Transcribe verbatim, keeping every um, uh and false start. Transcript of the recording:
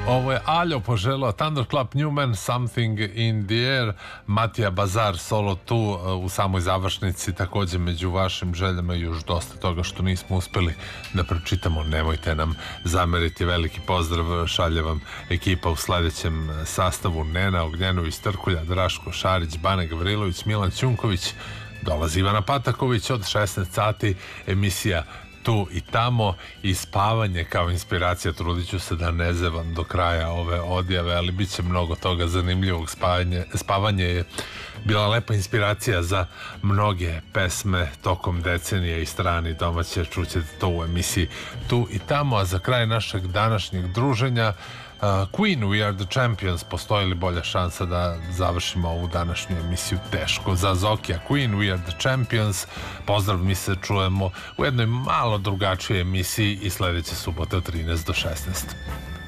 Ovo je Aljo poželao Thunderclap, Newman, Something in the Air, Matija Bazar solo tu u samoj završnici. Također među vašim željama još dosta toga što nismo uspeli da pročitamo, nemojte nam zameriti. Veliki pozdrav šalje vam ekipa u sledećem sastavu: Nena Ognjanović, Trkulja, Draško Šarić, Bane Gavrilović, Milan Ćunković, dolazi Ivana Pataković od šesnaest sati, emisija Tu i tamo i spavanje kao inspiracija. Trudit ću se da ne zevam do kraja ove odjave, ali bit će mnogo toga zanimljivog. Spavanje, spavanje je bila lepa inspiracija za mnoge pesme tokom decenije i strani i domaće. Čućete to u emisiji Tu i tamo. A za kraj našeg današnjeg druženja Uh, Queen, We Are The Champions. Postoji li bolja šansa da završimo ovu današnju emisiju? Teško. Za Zokija, Queen, We Are The Champions. Pozdrav, mi se čujemo u jednoj malo drugačijoj emisiji i sledeće subote od trinaest do šesnaest.